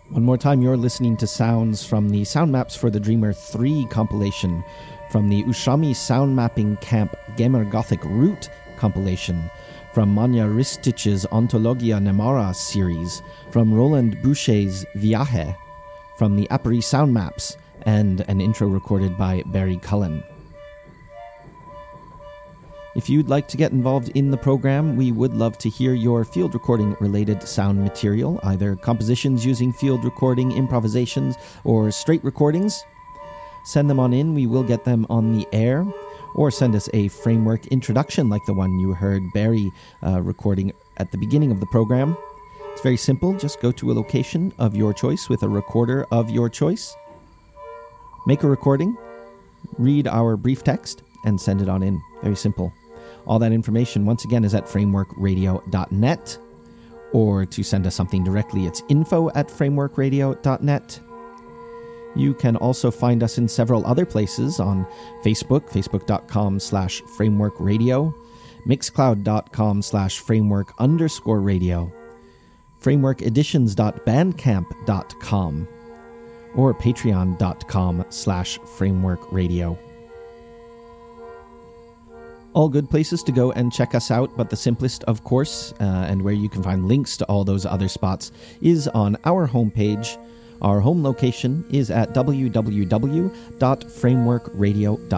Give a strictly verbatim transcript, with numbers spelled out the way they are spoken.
One more time, you're listening to sounds from the Sound Maps for the Dreamer three compilation, from the Ushami Sound Mapping Camp Gamer Gothic Root compilation, from Manja Ristich's Ontologia Nemara series, from Roland Boucher's Viaje, from the Apari Sound Maps, and an intro recorded by Barry Cullen. If you'd like to get involved in the program, we would love to hear your field recording related sound material, either compositions using field recording, improvisations, or straight recordings. Send them on in, we will get them on the air, or send us a framework introduction like the one you heard Barry uh, recording at the beginning of the program. It's very simple, just go to a location of your choice with a recorder of your choice, make a recording, read our brief text, and send it on in. Very simple. All that information, once again, is at framework radio dot net, or to send us something directly, it's info at framework radio dot net. You can also find us in several other places on Facebook, facebook.com slash framework radio, mixcloud.com slash framework underscore radio, frameworkeditions.bandcamp dot com, or patreon.com slash framework radio. All good places to go and check us out, but the simplest, of course, uh, and where you can find links to all those other spots, is on our homepage. Our home location is at w w w dot framework radio dot net.